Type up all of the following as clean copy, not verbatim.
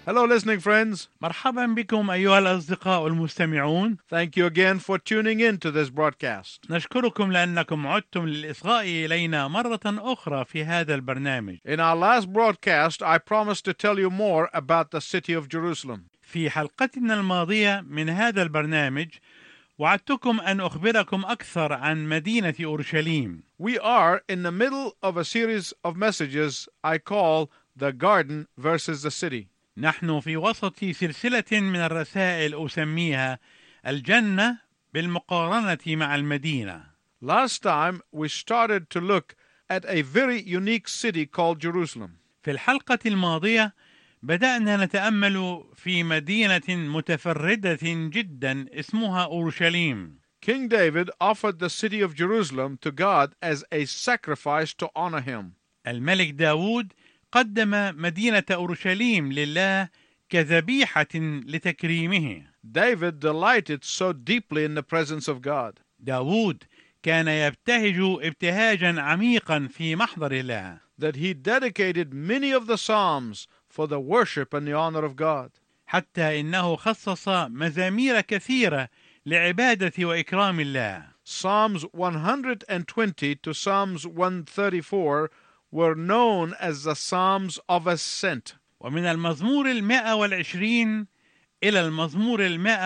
Hello, listening friends. مرحبا بكم أيها الأصدقاء المستمعون. Thank you again for tuning in to this broadcast. نشكركم لأنكم عدتم للإصغاء إلينا مرة أخرى في هذا البرنامج. In our last broadcast, I promised to tell you more about the city of Jerusalem. في حلقتنا الماضية من هذا البرنامج وعدتكم أن أخبركم أكثر عن مدينة أورشليم. We are in the middle of a series of messages I call the garden versus the city. نحن في وسط سلسلة من الرسائل أسميها الجنة بالمقارنة مع المدينة. Last time, we started to look at a very unique city called Jerusalem. في الحلقة الماضية بدأنا نتأمل في مدينة متفردة جدا اسمها أورشليم. King David offered the city of Jerusalem to God as a sacrifice to honor him. الملك داود قدم مدينة أورشليم لله كذبيحة لتكريمه. David delighted so deeply in the presence of God. داود كان يبتهج ابتهاجا عميقا في محضر الله. That he dedicated many of the Psalms for the worship and the honor of God. حتى إنه خصص مزامير كثيرة لعبادة وإكرام الله. Psalms 120 to Psalms 134 were known as the Psalms of Ascent. ومن المزمور 120 إلى المزمور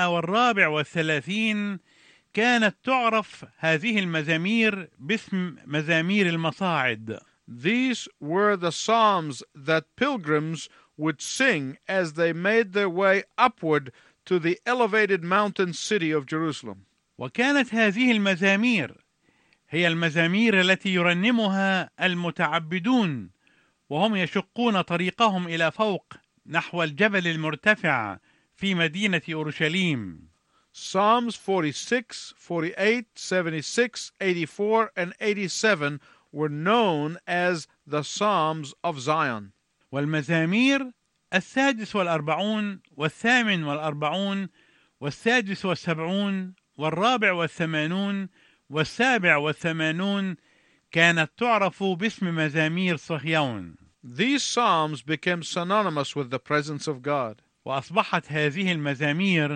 134 كانت تعرف هذه المزامير باسم مزامير المصاعد. These were the psalms that pilgrims would sing as they made their way upward to the elevated mountain city of Jerusalem. وكانت هذه المزامير هي المزامير التي يرنمها المتعبدون وهم يشقون طريقهم إلى فوق نحو الجبل المرتفع في مدينة أورشليم. Psalms 46, 48, 76, 84, and 87 were known as the Psalms of Zion. والمزامير 46 والثامن والسادس والسابع 87 كانت تعرف باسم مزامير صهيون. These psalms became synonymous with the presence of God. وأصبحت هذه المزامير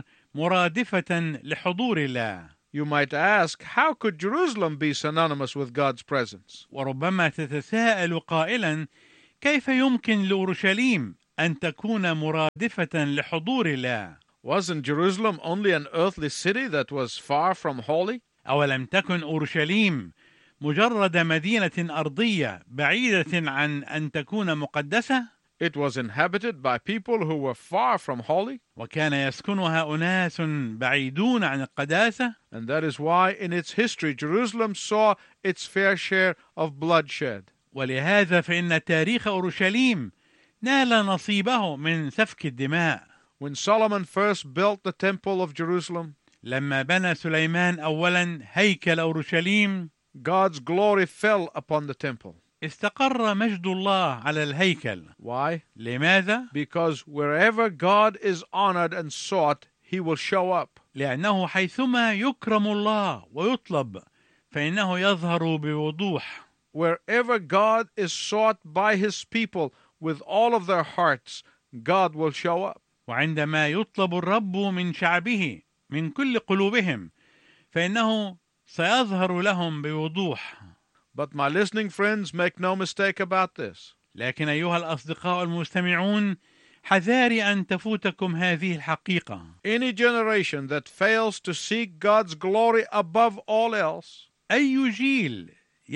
مرادفة لحضور الله. You might ask, how could Jerusalem be synonymous with God's presence? وربما تتساءل قائلا كيف يمكن لأورشليم أن تكون مرادفة لحضور الله؟ Wasn't Jerusalem only an earthly city that was far from holy? أولم تكن أورشليم مجرد مدينة أرضية بعيدة عن أن تكون مقدسة؟ It was inhabited by people who were far from holy. وكان يسكنها أناس بعيدون عن القداسة. And that is why in its history Jerusalem saw its fair share of bloodshed. ولهذا فإن تاريخ أورشليم نال نصيبه من سفك الدماء. When Solomon first built the temple of Jerusalem, لما بنى سليمان أولا هيكل أورشليم God's glory fell upon the temple. استقر مجد الله على الهيكل. Why? لماذا؟ Because wherever God is honored and sought, He will show up. لأنه حيثما يكرم الله ويطلب فإنه يظهر بوضوح. Wherever God is sought by His people with all of their hearts, God will show up. وعندما يطلب الرب من شعبه من كل قلوبهم فإنه سيظهر لهم بوضوح. But my listening friends, make no mistake about this. لكن أيها الأصدقاء المستمعون حذاري أن تفوتكم هذه الحقيقة. Any generation that fails to seek God's glory above all else, أي جيل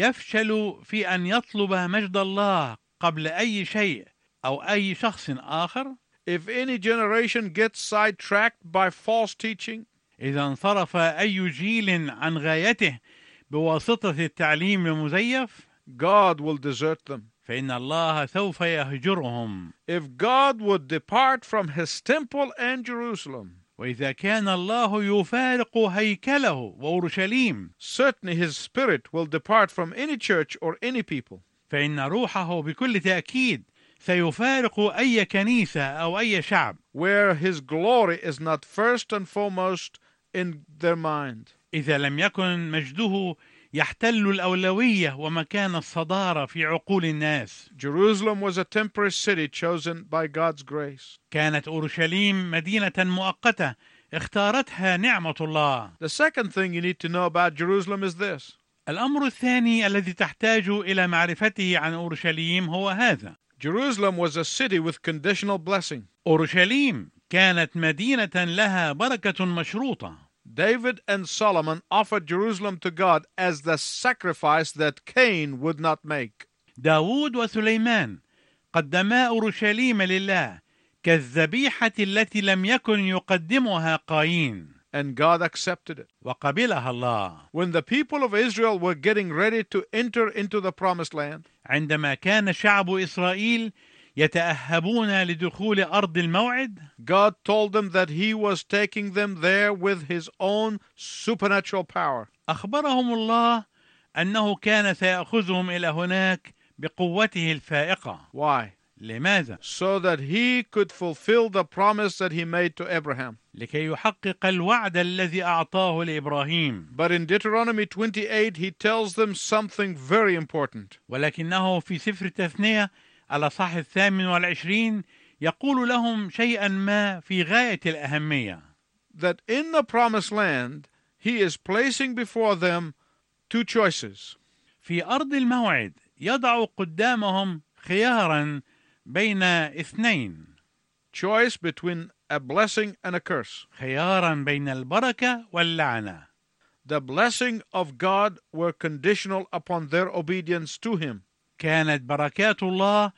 يفشل في أن يطلب مجد الله قبل أي شيء أو أي شخص آخر، if any generation gets sidetracked by false teaching, إذا انصرف أي جيل عن غايته بواسطة التعليم المزيف، God will desert them. فإن الله سوف يهجرهم. If God would depart from His temple and Jerusalem, وإذا كان الله يفارق هيكله وأورشليم، certainly His Spirit will depart from any church or any people. فإن روحه بكل تأكيد سيفارق أي كنيسة أو أي شعب where His glory is not first and foremost in their mind. إذا لم يكن مجده يحتل الأولوية ومكان الصدارة في عقول الناس. Jerusalem was a temporary city chosen by God's grace. كانت أورشليم مدينة مؤقتة اختارتها نعمة الله. The second thing you need to know about Jerusalem is this. الأمر الثاني الذي تحتاج إلى معرفته عن أورشليم هو هذا. Jerusalem was a city with conditional blessing. أورشليم كانت مدينة لها بركة مشروطة. David and Solomon offered Jerusalem to God as the sacrifice that Cain would not make. داود وسليمان قدما أورشليم لله كالذبيحة التي لم يكن يقدمها قايين. And God accepted it. وقبلها الله. When the people of Israel were getting ready to enter into the promised land, عندما كان شعب إسرائيل يتأهبون لدخول أرض الموعد، God told them that He was taking them there with His own supernatural power. أخبرهم الله أنه كان سيأخذهم إلى هناك بقوته الفائقة. Why? لماذا؟ So that He could fulfill the promise that He made to Abraham. لكي يحقق الوعد الذي أعطاه لإبراهيم. But in Deuteronomy 28, He tells them something very important. ولكنه في سفر التثنية الأصحاح 28 يقول لهم شيئا ما في غاية الأهمية. That in the promised land, He is placing before them two choices. في أرض الموعد يضع قدامهم خيارا بين اثنين. Choice between a blessing and a curse. خيارا بين البركة واللعنة. The blessing of God were conditional upon their obedience to Him. كانت بركات الله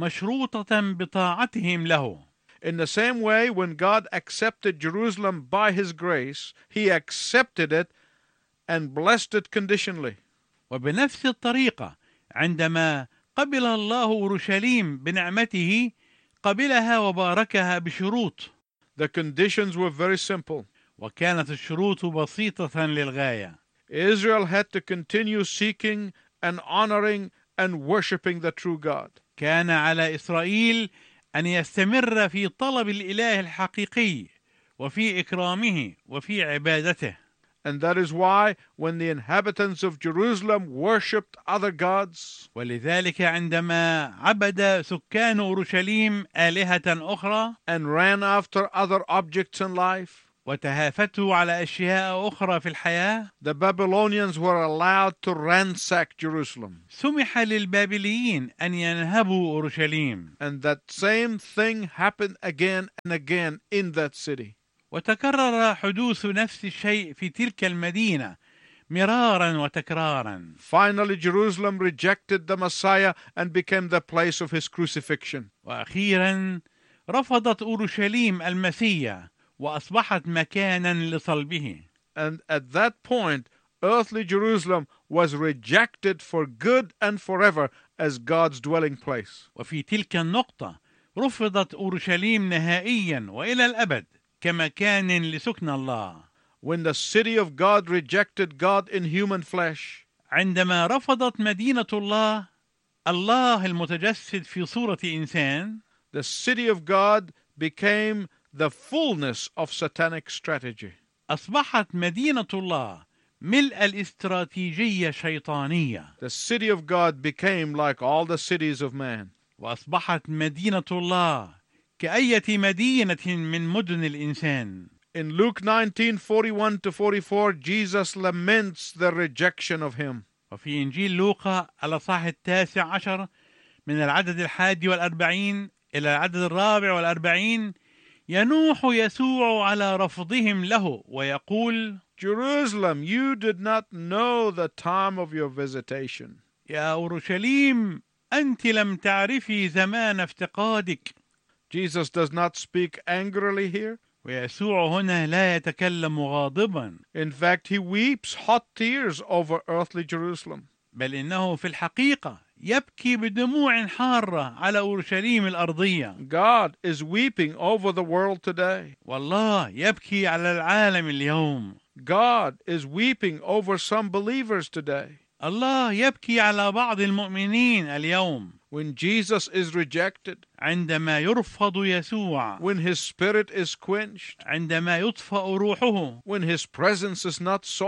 مشروطة بطاعتهم له. In the same way, when God accepted Jerusalem by His grace, He accepted it and blessed it conditionally. وبنفس الطريقة عندما قبل الله أورشليم بنعمته قبلها وباركها بشروط. The conditions were very simple. وكانت الشروط بسيطة للغاية. Israel had to continue seeking and honoring and worshiping the true God. كان على إسرائيل أن يستمر في طلب الإله الحقيقي وفي إكرامه وفي عبادته. And that is why when the inhabitants of Jerusalem worshipped other gods, ولذلك عندما عبد سكان أورشليم آلهة أخرى and ran after other objects in life, وتهافتوا على أشياء أخرى في الحياة، the Babylonians were allowed to ransack Jerusalem. سمح للبابليين أن ينهبوا أورشليم. And that same thing happened again and again in that city. وتكرر حدوث نفس الشيء في تلك المدينة مرارا وتكرارا. Finally, Jerusalem rejected the Messiah and became the place of His crucifixion. وأخيرا رفضت أورشليم المسيح وأصبحت مكانا لصلبه. And at that point, earthly Jerusalem was rejected for good and forever as God's dwelling place. وفي تلك النقطة رفضت أورشليم نهائيا وإلى الأبد كمكان لسكن الله. When the city of God rejected God in human flesh, عندما رفضت مدينة الله الله المتجسد في صورة إنسان، the city of God became the fullness of satanic strategy. أصبحت مدينة الله ملء الاستراتيجية الشيطانية. The city of God became like all the cities of man. وأصبحت مدينة الله كأية مدينة من مدن الإنسان. In Luke 19:41-44, Jesus laments the rejection of Him. وفي إنجيل لوقا الأصحاح 19 من العدد 41 إلى العدد 44 ينوح يسوع على رفضهم له ويقول: Jerusalem, you did not know the time of your visitation. يا أورشليم أنت لم تعرفي زمان افتقادك. Jesus does not speak angrily here. ويسوع هنا لا يتكلم غاضبا. In fact, He weeps hot tears over earthly Jerusalem. بل إنه في الحقيقة يبكي بدموع حارة على أورشليم الأرضية. God is weeping over the world today. والله يبكي على العالم اليوم. God is weeping over some believers today. الله يبكي على بعض المؤمنين اليوم. When Jesus is rejected, عندما يرفض يسوع، when His Spirit is quenched, عندما يطفأ روحه، when His presence is not sought,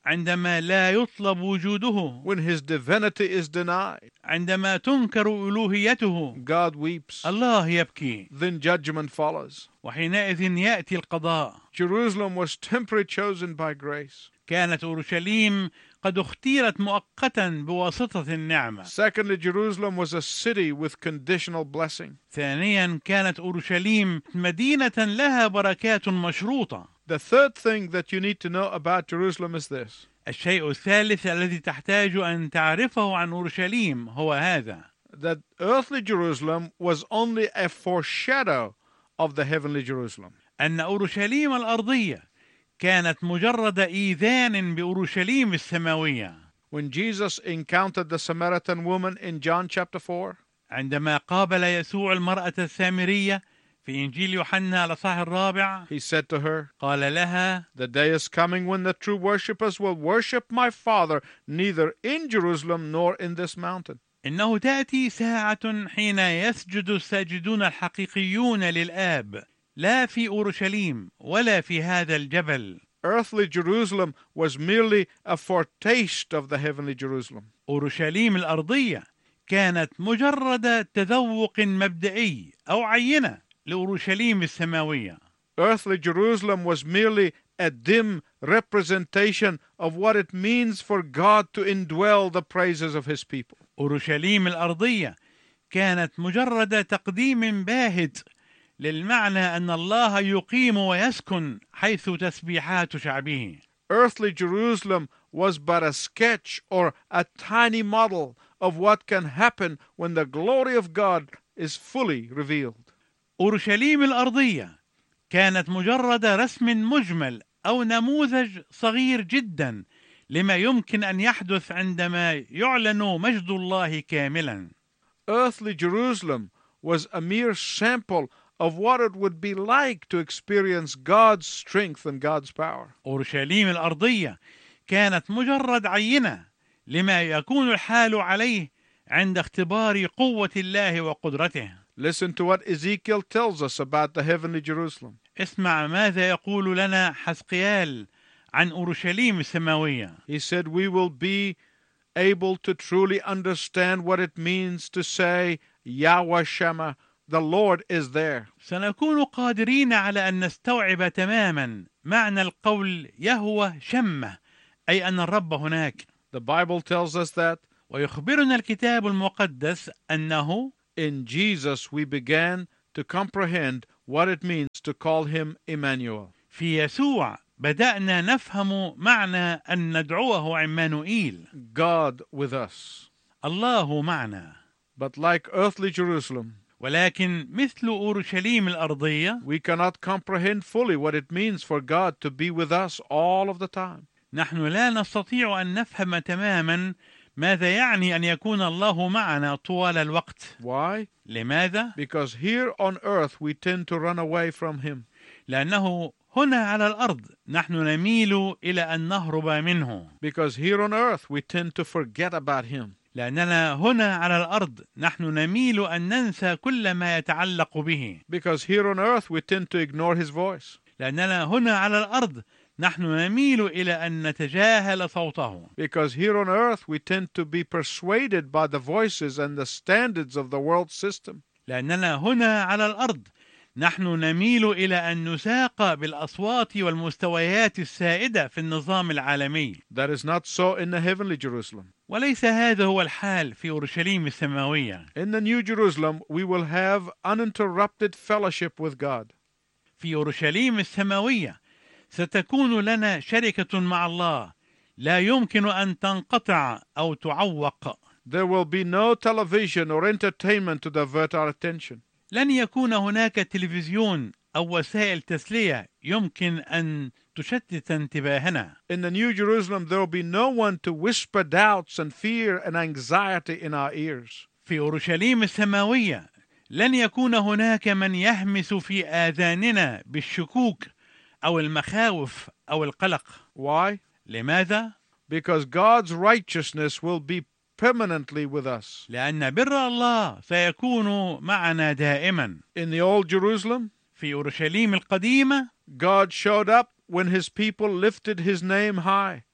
عندما لا يطلب وجوده، when his divinity is denied, عندما تنكر ألوهيته، God weeps. الله يبكي، Then judgment follows. وحينئذ يأتي القضاء. Jerusalem was temporarily chosen by grace. كانت أورشليم قد اختيرت مؤقتا بواسطة النعمة. Secondly, Jerusalem was a city with conditional blessing. ثانيا، كانت أورشليم مدينة لها بركات مشروطة. The third thing that you need to know about Jerusalem is this: الشيء الثالث الذي تحتاج أن تعرفه عن أورشليم هو هذا: that earthly Jerusalem was only a foreshadow of the heavenly Jerusalem. أن أورشليم الأرضية كانت مجرد إيذان بأورشليم السماوية. When Jesus encountered the Samaritan woman in John chapter 4, عندما قابل يسوع المرأة السامرية في إنجيل يوحنا الإصحاح الرابع، he said to her, قال لها: "The day is coming when the true worshippers will worship my Father neither in Jerusalem nor in this mountain." إنه تأتي ساعة حين يسجد الساجدون الحقيقيون للآب، لا في أورشليم ولا في هذا الجبل. Earthly Jerusalem was merely a foretaste of the heavenly Jerusalem. أورشليم الأرضية كانت مجرد تذوق مبدئي أو عينة لأورشليم السماوية. Earthly Jerusalem was merely a dim representation of what it means for God to indwell the praises of his people. أورشليم الأرضية كانت مجرد تقديم باهت للمعنى أن الله يقيم ويسكن حيث تسبيحات شعبه. Earthly Jerusalem was but a sketch or a tiny model of what can happen when the glory of God is fully revealed. أورشليم الأرضية كانت مجرد رسم مجمل أو نموذج صغير جدا لما يمكن أن يحدث عندما يعلن مجد الله كاملا. Earthly Jerusalem was a mere sample of what it would be like to experience God's strength and God's power. أورشليم الأرضية كانت مجرد عينة لما يكون الحال عليه عند اختبار قوة الله وقدرته. Listen to what Ezekiel tells us about the heavenly Jerusalem. اسمع ماذا يقول لنا حزقيال عن أورشليم السماوية. He said, "We will be able to truly understand what it means to say, Yahweh Shema, the Lord is there." سنكون قادرين على أن نستوعب تماما معنى القول يهوه شمه، أي أن الرب هناك. The Bible tells us that ويخبرنا الكتاب المقدس أنه in Jesus we began to comprehend what it means to call him Emmanuel. في يسوع بدأنا نفهم معنى أن ندعوه عمانوئيل، God with us. الله معنا. But like earthly Jerusalem, ولكن مثل أورشليم الأرضية we cannot comprehend fully what it means for God to be with us all of the time. نحن لا نستطيع أن نفهم تماما ماذا يعني أن يكون الله معنا طوال الوقت. Why? لماذا؟ Because here on earth we tend to run away from him. لأنه هنا على الأرض نحن نميل إلى أن نهرب منه. Because here on earth we tend to forget about him. لأننا هنا على الأرض نحن نميل أن ننسى كل ما يتعلق به. Because here on earth we tend to ignore his voice. لأننا هنا على الأرض نحن نميل إلى أن نتجاهل صوته. Because here on earth we tend to be persuaded by the voices and the standards of the world system. لأننا هنا على الأرض نحن نميل إلى أن نساق بالأصوات والمستويات السائدة في النظام العالمي. That is not so in the heavenly Jerusalem. وليس هذا هو الحال في أورشليم السماوية. In the new Jerusalem we will have uninterrupted fellowship with God. في أورشليم السماوية ستكون لنا شركة مع الله لا يمكن أن تنقطع أو تعوق. There will be no television or entertainment to divert our attention. لن يكون هناك تلفزيون أو وسائل تسلية يمكن أن تشتت انتباهنا. In the new Jerusalem there will be no one to whisper doubts and fear and anxiety in our ears. في أورشليم السماوية لن يكون هناك من يهمس في آذاننا بالشكوك أو المخاوف أو القلق. Why? لماذا؟ Because God's righteousness will be permanently with us. لأن بر الله سيكون معنا دائما. In the old Jerusalem, في أورشليم القديمة God showed up when his people lifted his name high.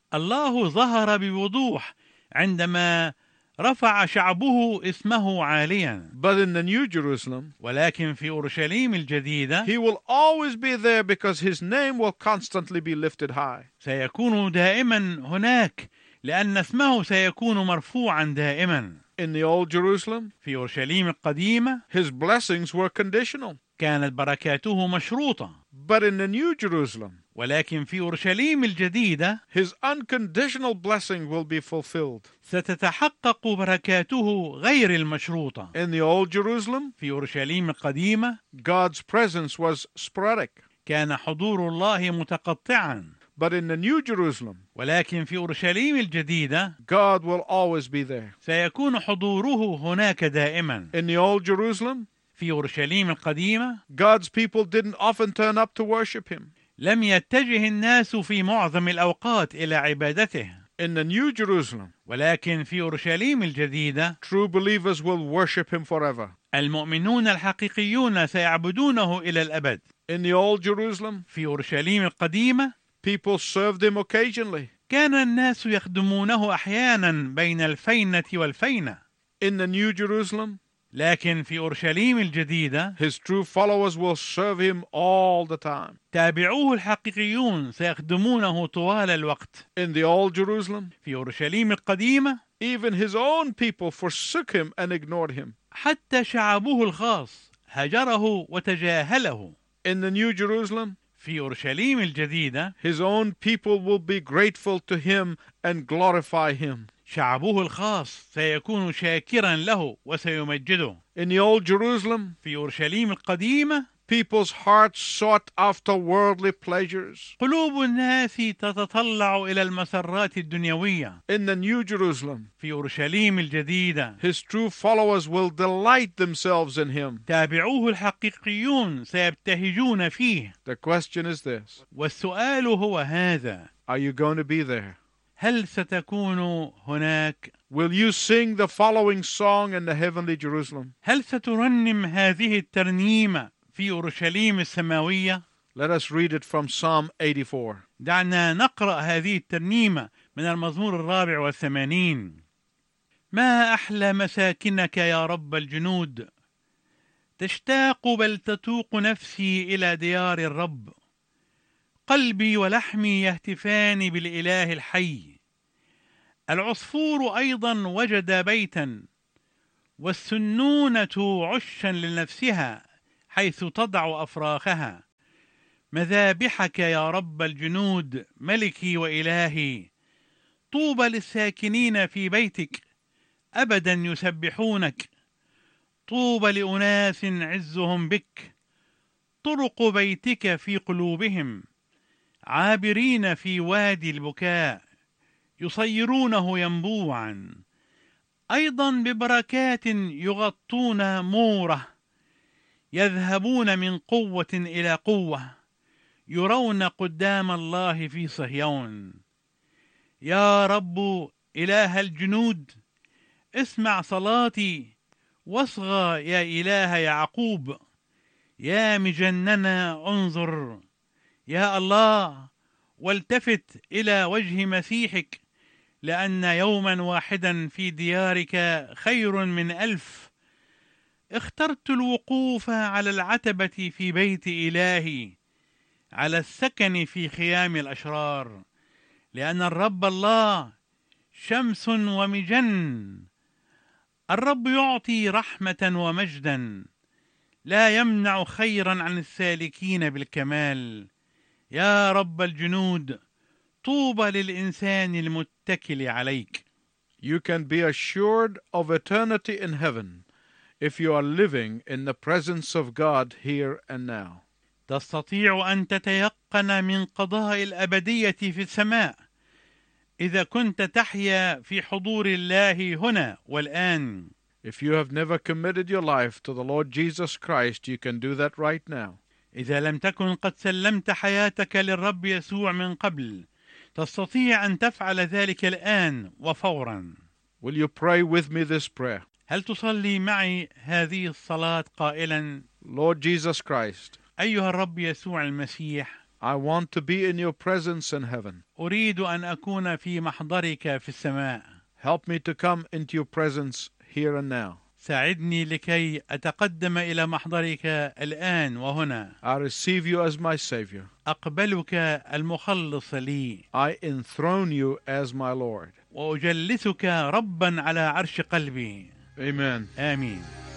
الله ظهر بوضوح عندما رفع شعبه اسمه عاليا. But in the New Jerusalem, ولكن في أورشليم الجديدة he will always be there because his name will constantly be lifted high. سيكون دائما هناك لأن اسمه سيكون مرفوعا دائما. In the Old Jerusalem, في أورشليم القديمة his blessings were conditional. كانت بركاته مشروطة. But in the New Jerusalem, ولكن في أورشليم الجديدة his unconditional blessing will be fulfilled. ستتحقق بركاته غير المشروطة. In the Old Jerusalem, في أورشليم القديمة God's presence was sporadic. كان حضور الله متقطعا. But in the New Jerusalem, ولكن في أورشليم الجديدة God will always be there. سيكون حضوره هناك دائما. In the Old Jerusalem, في أورشليم القديمة God's people didn't often turn up to worship him. لم يتجه الناس في معظم الأوقات إلى عبادته. In the New Jerusalem, ولكن في أورشليم الجديدة true believers will worship him forever. المؤمنون الحقيقيون سيعبدونه إلى الأبد. In the Old Jerusalem, في أورشليم القديمة people served him occasionally. كان الناس يخدمونه أحيانا بين الفينة والفينة. In the New Jerusalem, لكن في أورشليم الجديدة his true followers will serve him all the time. تابعوه الحقيقيون سيخدمونه طوال الوقت. In the Old Jerusalem, في أورشليم القديمة even his own people forsook him and ignored him. حتى شعبه الخاص هجره وتجاهله. In the New Jerusalem, في أورشليم الجديدة his own people will be grateful to him and glorify him. شعبه الخاص سيكون شاكرا له وسيمجده. In the Old Jerusalem, في أورشليم القديمة people's hearts sought after worldly pleasures. قلوب الناس تتطلع إلى المسرات الدنيوية. In the New Jerusalem, في أورشليم الجديدة his true followers will delight themselves in him. تابعوه الحقيقيون سيبتهجون فيه. The question is this: والسؤال هو هذا: are you going to be there? هل ستكون هناك؟ Will you sing the following song in the heavenly Jerusalem? هل سترنم هذه الترنيمة في أورشليم السماوية؟ Let us read it from Psalm 84. دعنا نقرأ هذه الترنيمة من المزمور 84. ما أحلى مساكنك يا رب الجنود، تشتاق بل تتوق نفسي إلى ديار الرب. قلبي ولحمي يهتفان بالإله الحي. العصفور أيضا وجد بيتا، والسنونة عشا لنفسها حيث تضع أفراخها. مذابحك يا رب الجنود ملكي وإلهي، طوبى للساكنين في بيتك أبدا يسبحونك. طوبى لأناس عزهم بك، طرق بيتك في قلوبهم. عابرين في وادي البكاء، يصيرونه ينبوعا. أيضا ببركات يغطون موره، يذهبون من قوة إلى قوة، يرون قدام الله في صهيون. يا رب إله الجنود، اسمع صلاتي واصغى يا إله يعقوب. يا مجننا انظر يا الله، والتفت إلى وجه مسيحك، لأن يوما واحدا في ديارك خير من 1000. اخترت الوقوف على العتبة في بيت إلهي، على السكن في خيام الأشرار، لأن الرب الله شمس ومجن. الرب يعطي رحمة ومجدا، لا يمنع خيرا عن السالكين بالكمال. يا رب الجنود، طوبى للإنسان المتكل عليك. You can be assured of eternity in heaven if you are living in the presence of God here and now. تستطيع أن تتيقن من قضاء الأبدية في السماء إذا كنت تحيا في حضور الله هنا والآن. If you have never committed your life to the Lord Jesus Christ, you can do that right now. إذا لم تكن قد سلمت حياتك للرب يسوع من قبل، تستطيع أن تفعل ذلك الآن وفورا. Will you pray with me this prayer? هل تصلي معي هذه الصلاة قائلا: Lord Jesus Christ, أيها الرب يسوع المسيح، I want to be in your presence in heaven. أريد أن أكون في محضرك في السماء. Help me to come into your presence here and now. ساعدني لكي أتقدم إلى محضرك الآن وهنا. I receive you as my Savior. أقبلك المخلص لي. I enthrone you as my Lord. وأجلسك ربا على عرش قلبي. Amen. آمين.